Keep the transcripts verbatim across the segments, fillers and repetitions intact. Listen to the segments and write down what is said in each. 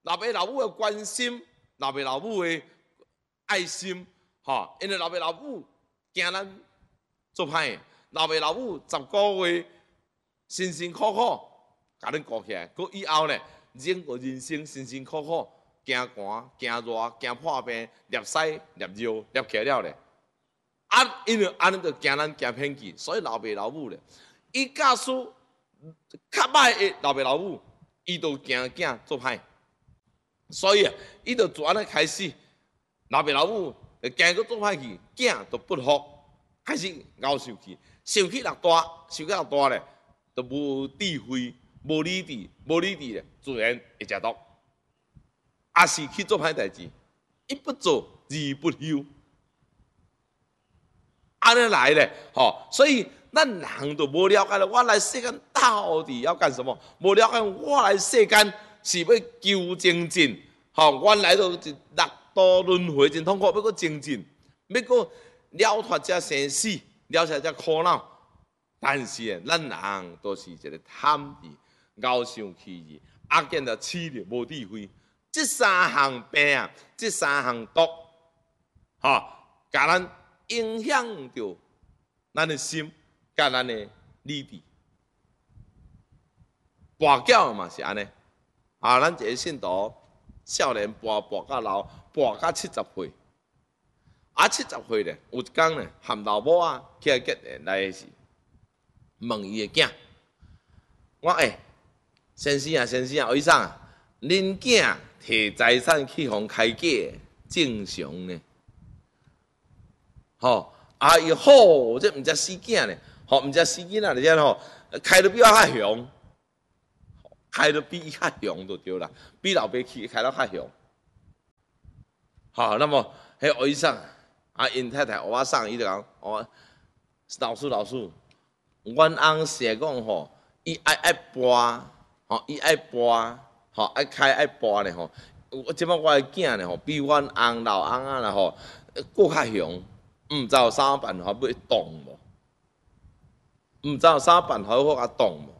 老爸老母的关心，老爸老母的爱心，吼，因为老爸老母惊咱做歹的，老爸老母十个月辛辛苦苦甲恁顾起来，佮以后呢，整个人生辛辛苦苦，惊寒、惊热、惊破病、粒屎、粒尿、粒起了咧。啊，因为安尼就惊咱惊偏见，所以老爸老母咧，伊假使较歹的老爸老母，伊就惊囝做歹，所以啊，伊就自安尼开始，老爸老母就惊佮做歹去，囝就不服，开始熬受气，受气落大，受气落大咧，就无智慧、无理智、无理智咧，自然会食毒，也是去做歹代志，一不做二不休。安尼来咧，吼，所以咱人都无了解了，我来世间到底要干什么？无了解，我来世间是要求精进，吼，原来都是六道轮回真痛苦，要搁精进，要搁了脱这生死，了脱这苦恼。但是诶，咱人都是一个贪字、傲上气义，啊，见到痴力无智慧，这三项病啊，这三项毒，吼，甲咱影响着咱的心，甲咱的理智。跋筊嘛是安尼，啊，咱一个信徒少年跋跋到老，跋到七十岁，啊，七十岁咧，有一天咧，含老母啊，起来结缘来是问伊的囝，我诶、欸，先生啊，先生啊，医生啊，恁囝摕财产去互开价，正常呢？吼、哦，啊伊好，这毋只死囝咧，吼，毋只死囡仔咧，吼，开得比我较凶，开得比伊较凶就对啦，比老爸去开得较凶。好，那么迄医生啊，因太太我送伊就讲，我老师老师，阮翁是讲吼，伊爱爱跋，吼，伊爱跋，吼，爱开爱跋咧吼，我即摆我的囝咧吼，比阮翁老翁啊啦吼，佫较凶。毋知有啥办法要动无？毋知有啥办法要甲动无？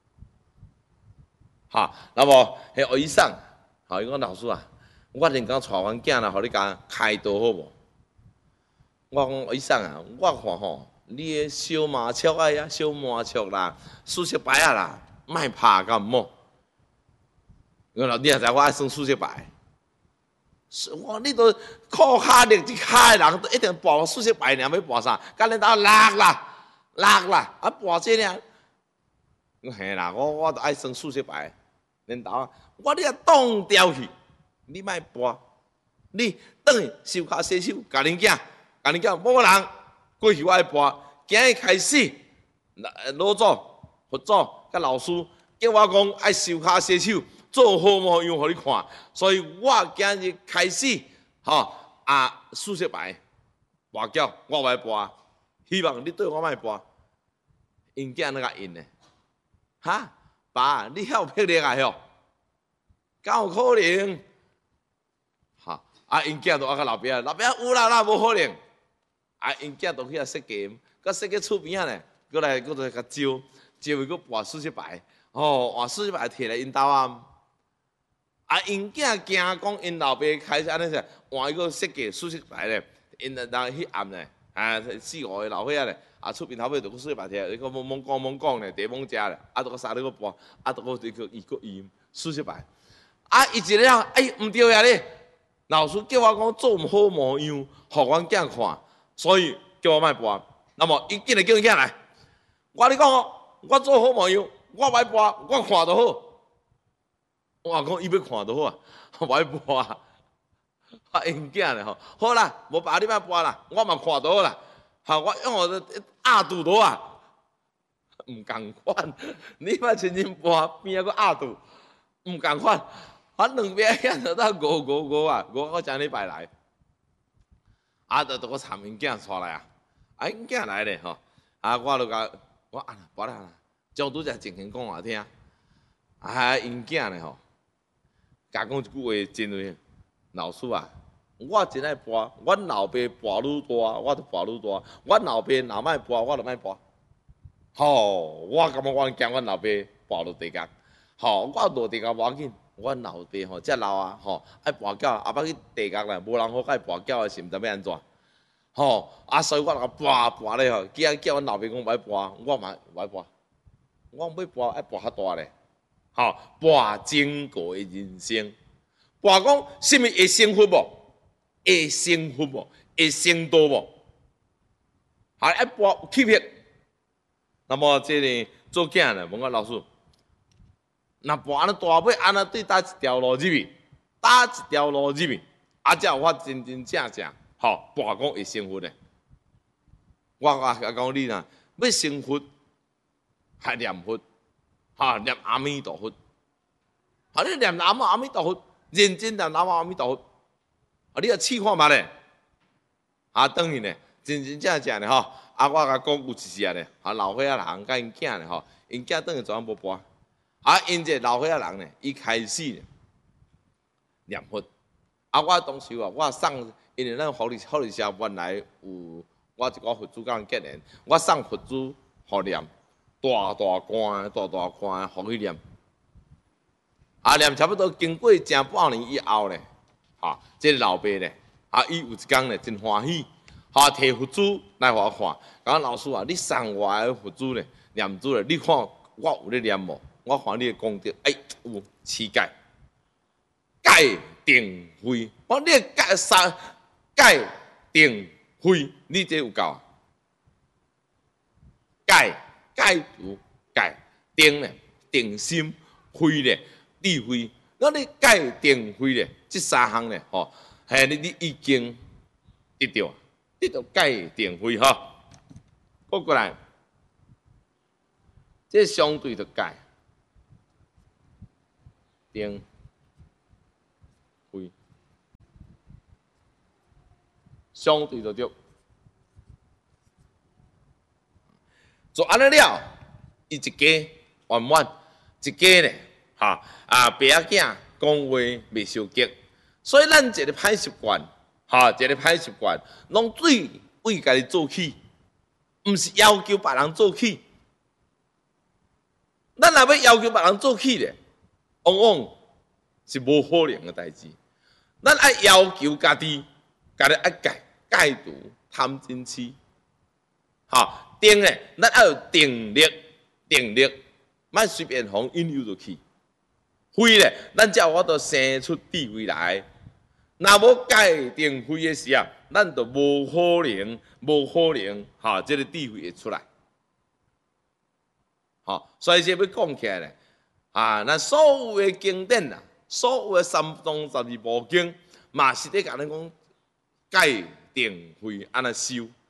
哈，那么迄医生，吼，伊讲老师啊，我连讲带阮囝来，互你甲开刀好无？我讲医生啊，我看吼，你诶小麻雀啊呀，小麻雀啦，输血牌啊啦，莫拍甲毋好。原来你也知我爱算输血牌。我你都靠下力一下的人，都一定跋数学牌，尔要跋啥？甲恁兜落啦，落啦，啊跋这尔。我嘿啦，我我都爱算数学牌，恁兜啊，我你啊挡掉去，你莫跋，你等于手骹洗手，甲恁囝，甲恁囝某人过去我爱跋，今日开始，老祖、佛祖甲老师叫我讲爱手骹洗手。做好模样互你看，所以我今日开始，吼啊数学牌，跋筊我来跋，希望你对我莫跋，因囝那个因呢？哈，爸，你晓霹雳啊吼？敢有可能？哈，啊因囝都啊甲老爸啊，老爸有啦啦，无可能。啊因囝都去啊设计，佮设计厝边啊呢，过来过来甲招，招伊佮跋数学牌，哦，换数学牌摕来因兜啊。啊，因囝惊讲因老爸开始安尼说，换一个设计数学牌咧，因人迄暗咧，啊四五个老伙仔咧，啊厝边头尾就个数学牌摕，伊个懵懵讲懵讲咧，地懵食咧，啊都个三个半，啊都个一个一个伊数学牌，啊伊一了，哎毋对呀咧，老师叫我讲做毋好模样，互阮囝看，所以叫我莫跋。那么伊紧来叫伊囝来，我你讲哦，我做好模样，我莫跋，我看就好。我讲伊要看就好啊，我爱跋啊，啊因囝咧吼，好啦，无爸你莫跋啦，我嘛看就好啦，哈，我用我的压肚肚啊，毋共款，你莫亲身跋，边仔个压肚，毋共款，啊两边囝就当五五五啊，五个将礼拜来，啊，就就个参因囝带来啊，啊因囝来咧吼，啊我就甲我啊跋啦，将拄则情形讲我听，啊因囝咧吼。甲讲一句话真话，老师啊，我真爱跋，阮老爸跋愈大，我就跋愈大；阮老爸若莫跋，我就莫跋。吼、哦，我感觉我惊阮老爸跋落地角，吼、哦，我落地角无要紧， 阮老爸吼，遮老啊吼，爱跋筊，后摆去地角啦，无人好甲伊跋筊的是毋知要安怎？吼，啊，所以我甲跋跋咧吼，叫叫阮老爸讲我爱跋，我嘛我爱跋，我要跋爱跋较大咧，吼，跋整个的人生，跋讲什物会幸福无？会幸福无？会成道无？还爱跋有气魄。那么这个做囝呢，问我老师，那跋安尼大尾安尼对搭一条路入去，搭一条路入去，啊，才有法真真正正。吼，跋讲会成佛咧。我我甲讲你呐，要成佛，还念佛，哈念阿弥陀佛。啊，你念南无阿弥陀佛，认真念南无阿弥陀佛。啊，你要试看嘛咧。啊，当然咧，真真正正咧吼。啊，我甲讲有一时啊咧，啊老岁仔人甲因囝咧吼，因囝等于全部跋。啊，因这老岁仔人咧，伊开始咧念佛。啊，我当时啊，我送。因为咱福利福利社原来有我一个佛祖甲人结缘，我送佛祖互念，大大罐大大罐互伊念，啊念差不多经过正半年以后咧，哈，这个老爸咧，啊伊有一天咧真欢喜，哈摕佛祖来互我看，讲老师啊，你送我的佛祖咧念珠咧，你看我有咧念无？我看你的功德，哎有乞丐，戒定慧，我你戒三。戒定慧，你这有够啊？戒戒除戒定咧，定心慧咧，智慧。那你戒定慧咧，这三项咧，吼，嘿，你你已经得到得到戒定慧吼。过过来，这相对的戒定。相对就对，做安尼了，伊一家圆满，一家咧，哈啊，爸仔囝讲话未受激，所以咱一个歹习惯，哈，一个歹习惯，拢最为家己做起，毋是要求别人做起。咱若要要求别人做起咧，往往是无可能嘅代志。咱爱要求家己，家己爱改。戒除贪嗔痴，哈定咧，咱要有定力，定力，莫随便互引诱就去。慧咧，咱才有法度生出智慧来。若无戒定慧的时啊，咱就无可能，无可能，哈，这个智慧会出来。好，所以这要讲起来咧，啊，咱所有的经典啊，所有的三藏十二部经，嘛是咧甲咱讲戒。定慧安尼修，